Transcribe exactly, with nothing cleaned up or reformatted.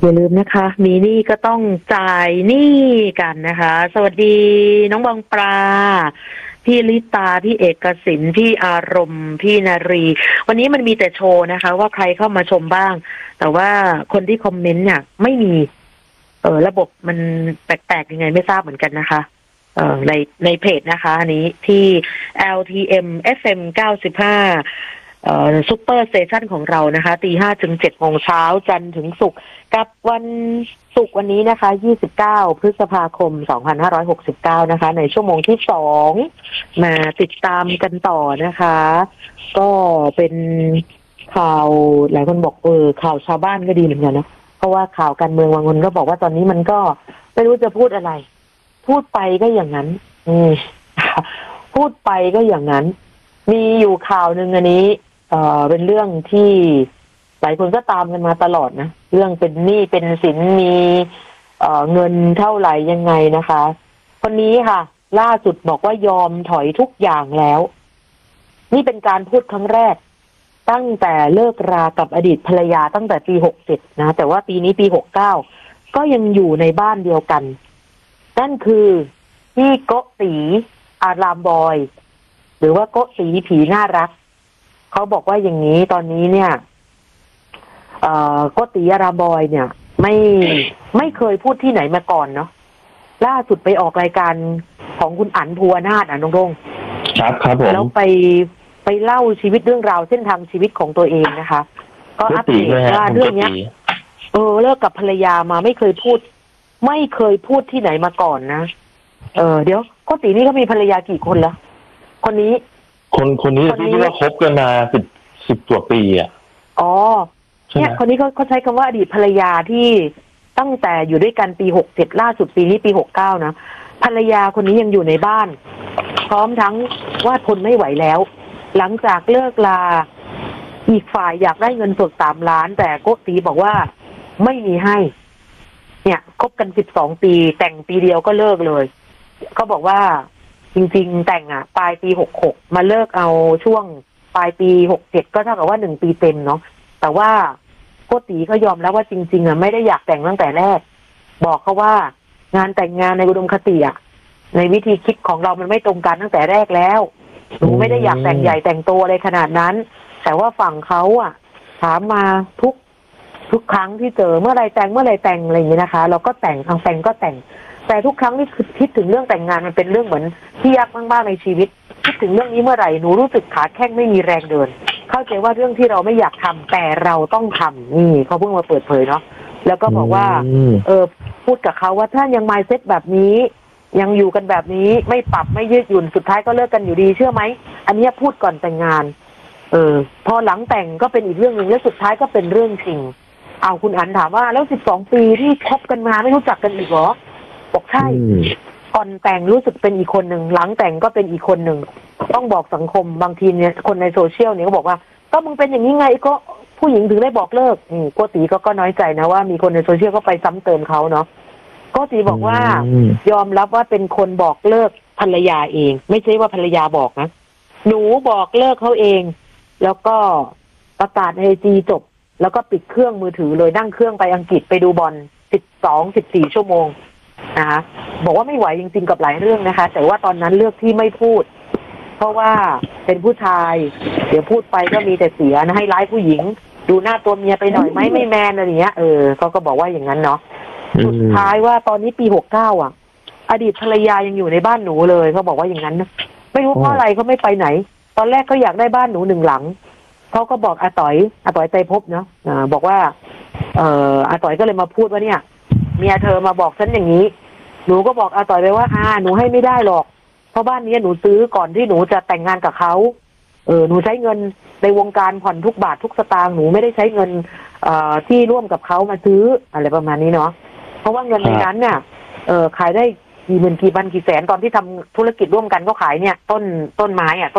อย่าลืมนะคะมีหนี้ก็ต้องจ่ายหนี้กันนะคะสวัสดีน้องบองปลาพี่ลิตาพี่เอกสินพี่อารมณ์พี่นารีวันนี้มันมีแต่โชว์นะคะว่าใครเข้ามาชมบ้างแต่ว่าคนที่คอมเมนต์เนี่ยไม่มีเออระบบมันแปลกๆยังไงไม่ทราบเหมือนกันนะคะเอ่อในในเพจนะคะอันนี้ที่ แอล ที เอ็ม เอฟ เอ็ม เก้าสิบห้าเอ่อซุปเปอร์สเตชันของเรานะคะตีห้าถึงเจ็ดโมงเช้าจันทร์ถึงศุกร์กับวันศุกร์วันนี้นะคะยี่สิบเก้าพฤษภาคมสองพันห้าร้อยหกสิบเก้านะคะในชั่วโมงที่สองมาติดตามกันต่อนะคะก็เป็นข่าวหลายคนบอกเออข่าวชาวบ้านก็ดีเหมือนกันนะเพราะว่าข่าวการเมืองบางคนก็บอกว่าตอนนี้มันก็ไม่รู้จะพูดอะไรพูดไปก็อย่างนั้นอืมพูดไปก็อย่างนั้นมีอยู่ข่าวหนึ่งอันนี้เอ่อเป็นเรื่องที่หลายคนก็ตามกันมาตลอดนะเรื่องเป็นหนี้เป็นสินมีเอ่อเงินเท่าไหร่ยังไงนะคะคนนี้ค่ะล่าสุดบอกว่ายอมถอยทุกอย่างแล้วนี่เป็นการพูดครั้งแรกตั้งแต่เลิกรากับอดีตภรรยาตั้งแต่ปีหกสิบนะแต่ว่าปีนี้ปีหกเก้าก็ยังอยู่ในบ้านเดียวกันนั่นคือพี่โกติอารามบอยหรือว่าโกติผีน่ารักเขาบอกว่าอย่างนี้ตอนนี้เนี่ยเอ่อโกติอารามบอยเนี่ยไม่ไม่เคยพูดที่ไหนมาก่อนเนาะล่าสุดไปออกรายการของคุณอั๋นภูวนาถอ่ะน้องรงครับครับผมแล้วไปไปเล่าชีวิตเรื่องราวเส้นทางชีวิตของตัวเองนะคะก็อัปเดตว่าเรื่องเนี้ยเออเลิกกับภรรยามาไม่เคยพูดไม่เคยพูดที่ไหนมาก่อนนะเออเดี๋ยวโกตินี่เขามีภรรยากี่คนแล้วคนนี้คนคนนี้ที่ว่าคบกันมาสิบสิบกว่าปีอ่ะอ๋อเนี่ยคนนี้เขาเขาใช้คำว่าอดีตภรรยาที่ตั้งแต่อยู่ด้วยกันปีหกเจ็ดล่าสุดปีนี้ปีหกเก้านะภรรยาคนนี้ยังอยู่ในบ้านพร้อมทั้งว่าทนไม่ไหวแล้วหลังจากเลิกลาอีกฝ่ายอยากได้เงินสดสามล้านแต่โกติบอกว่าไม่มีให้เนี่ยคบกันสิบสองปีแต่งปีเดียวก็เลิกเลยเขาบอกว่าจริงๆแต่งอ่ะปลายปีหกหกมาเลิกเอาช่วงปลายปีหกเจ็ดก็เท่ากับว่าหนึ่งปีเต็มเนาะแต่ว่าโกติก็ยอมแล้วว่าจริงๆอ่ะไม่ได้อยากแต่งตั้งแต่แรกบอกเขาว่างานแต่งงานในอุดมคติอ่ะในวิธีคิดของเรามันไม่ตรงกันตั้งแต่แรกแล้วหนูไม่ได้อยากแต่งใหญ่แต่งโตอะไรขนาดนั้นแต่ว่าฝั่งเขาอ่ะถามมาทุกทุกครั้งที่เจอเมื่อไรแต่งเมื่อไรแต่งอะไรอย่างนี้นะคะเราก็แต่งทางแต่งก็แต่งแต่ทุกครั้งที่คิดถึงเรื่องแต่งงานมันเป็นเรื่องเหมือนที่ยากมากๆในชีวิตคิดถึงเรื่องนี้เมื่อไหร่หนูรู้สึกขาแข้งไม่มีแรงเดินเข้าใจว่าเรื่องที่เราไม่อยากทำแต่เราต้องทำนี่เขาเพิ่งมาเปิดเผยเนาะแล้วก็บอกว่าเออพูดกับเขาว่าถ้ายังมายเซ็ตแบบนี้ยังอยู่กันแบบนี้ไม่ปรับไม่ยืดหยุ่นสุดท้ายก็เลิกกันอยู่ดีเชื่อไหมอันนี้พูดก่อนแต่งงานเออพอหลังแต่งก็เป็นอีกเรื่องนึงแล้วสุดท้ายก็เป็นเรื่องจริงเอาคุณอั๋นถามว่าแล้วสิบสองปีที่คบกันมาไม่รู้จักกันอีกเหรอบอกใช่ก่อนแต่งรู้สึกเป็นอีกคนหนึ่งหลังแต่งก็เป็นอีกคนหนึ่งต้องบอกสังคมบางทีเนี่ยคนในโซเชียลเนี่ยก็บอกว่าก็มึงเป็นอย่างนี้ไงก็ผู้หญิงถึงได้บอกเลิกอืมโกติก็ก็น้อยใจนะว่ามีคนในโซเชียลก็ไปซ้ำเติมเขาเนาะโกติบอกว่ายอมรับว่าเป็นคนบอกเลิกภรรยาเองไม่ใช่ว่าภรรยาบอกนะหนูบอกเลิกเขาเองแล้วก็ประกาศในไอจีจบแล้วก็ปิดเครื่องมือถือเลยนั่งเครื่องไปอังกฤษไปดูบอลสิบสองสิบสี่ชั่วโมงนะคะบอกว่าไม่ไหวจริงๆกับหลายเรื่องนะคะแต่ว่าตอนนั้นเลือกที่ไม่พูดเพราะว่าเป็นผู้ชายเดี๋ยวพูดไปก็มีแต่เสียนะให้ร้ายผู้หญิงดูหน้าตัวเมียไปหน่อยไหมไม่แมนอะไรเงี้ยเออเขาก็บอกว่าอย่างนั้นเนาะสุดท้ายว่าตอนนี้ปีหกเก้าอ่ะอดีตภรรยายังอยู่ในบ้านหนูเลยเขาบอกว่าอย่างนั้นนะไม่รู้เพราะอะไรเขาไม่ไปไหนตอนแรกเขาอยากได้บ้านหนูหนึ่งหลังเขาก็บอกอาต๋อยอาต๋อยใจพบเนาะอ่าบอกว่าเอ่ออาต๋อยก็เลยมาพูดว่าเนี่ยเมียเธอมาบอกฉันอย่างนี้หนูก็บอกอาต๋อยไปว่าอ่าหนูให้ไม่ได้หรอกเพราะบ้านนี้หนูซื้อก่อนที่หนูจะแต่งงานกับเขาเออหนูใช้เงินในวงการผ่อนทุกบาททุกสตางค์หนูไม่ได้ใช้เงินเอ่อที่ร่วมกับเขามาซื้ออะไรประมาณนี้เนาะเพราะว่าเงินในนั้นเนี่ยเออขายได้กี่หมื่นกี่พันกี่แสนตอนที่ทำธุรกิจร่วมกันก็ขายเนี่ยต้นต้นไม้อ่ะ